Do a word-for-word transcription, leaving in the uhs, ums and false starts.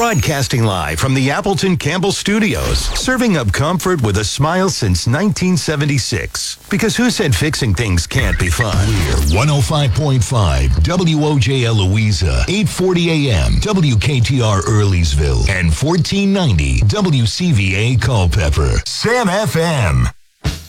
Broadcasting live from the Appleton Campbell Studios, serving up comfort with a smile since nineteen seventy-six. Because who said fixing things can't be fun? We're one oh five point five W O J L Louisa, eight forty A M W K T R Earlysville, and fourteen ninety W C V A Culpeper. Sam F M.